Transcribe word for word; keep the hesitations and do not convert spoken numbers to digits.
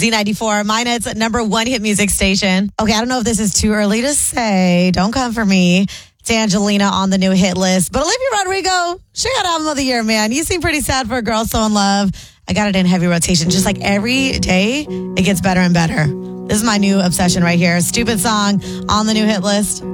Z ninety-four, Minet's number one hit music station. Okay, I don't know if this is too early to say. Don't come for me. It's Angelina on the new hit list. But Olivia Rodrigo, she got album of the year, man. You seem pretty sad for a girl so in love. I got it in heavy rotation. Just like every day, it gets better and better. This is my new obsession right here. Stupid song on the new hit list.